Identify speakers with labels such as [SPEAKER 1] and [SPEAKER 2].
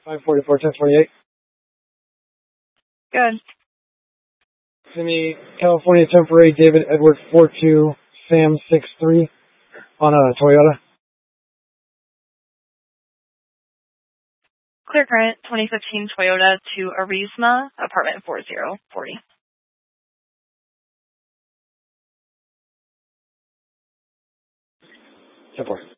[SPEAKER 1] 544, 1048.
[SPEAKER 2] Good.
[SPEAKER 1] Simi, California temporary, David Edward 42, Sam 63 on a Toyota.
[SPEAKER 2] Clear current, 2015 Toyota to Arisma, apartment 4040.
[SPEAKER 1] 10-4.